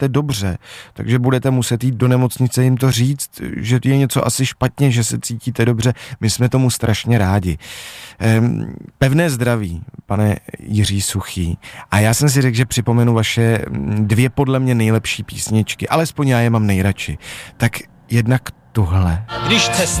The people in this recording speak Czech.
necítíte dobře, takže budete muset jít do nemocnice jim to říct, že je něco asi špatně, že se cítíte dobře. My jsme tomu strašně rádi. Pevné zdraví, pane Jiří Suchý. A já jsem si řekl, že připomenu vaše 2 podle mě nejlepší písničky, alespoň já je mám nejradši. Tak jednak tuhle. Když cesta